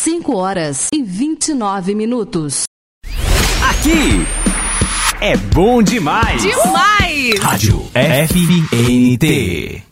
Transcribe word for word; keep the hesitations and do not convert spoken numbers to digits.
cinco horas e vinte e nove minutos. Aqui é bom demais. Demais! Rádio F N T.